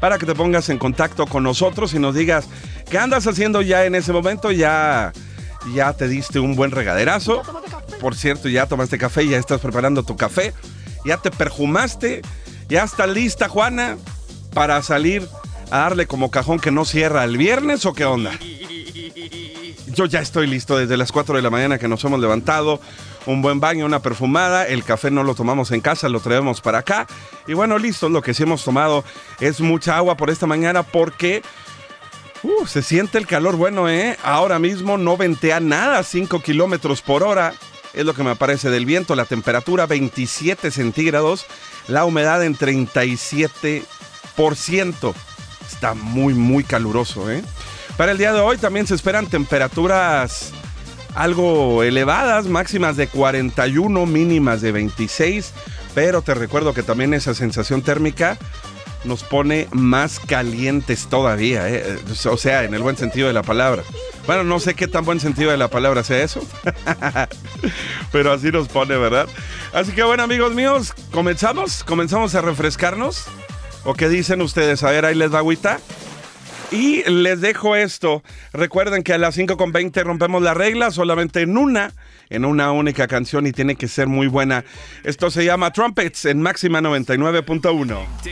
para que te pongas en contacto con nosotros y nos digas qué andas haciendo ya en ese momento. Ya te diste un buen regaderazo. Por cierto, ya tomaste café, ya estás preparando tu café. Ya te perfumaste. Ya está lista, Juana, para salir a darle como cajón que no cierra el viernes, ¿o qué onda? Yo ya estoy listo desde las 4 de la mañana que nos hemos levantado. Un buen baño, una perfumada. El café no lo tomamos en casa, lo traemos para acá. Y bueno, listo. Lo que sí hemos tomado es mucha agua por esta mañana porque se siente el calor bueno, ¿eh? Ahora mismo no ventea nada, 5 kilómetros por hora. Es lo que me aparece del viento. La temperatura 27 centígrados. La humedad en 37%. Está muy, muy caluroso, ¿eh? Para el día de hoy también se esperan temperaturas algo elevadas, máximas de 41, mínimas de 26, pero te recuerdo que también esa sensación térmica nos pone más calientes todavía, ¿eh? O sea, en el buen sentido de la palabra. Bueno, no sé qué tan buen sentido de la palabra sea eso, pero así nos pone, ¿verdad? Así que bueno, amigos míos, comenzamos a refrescarnos. ¿O qué dicen ustedes? A ver, ahí les va agüita. Y les dejo esto. Recuerden que a las 5:20 rompemos la regla solamente en una única canción y tiene que ser muy buena. Esto se llama Trumpets en Máxima 99.1.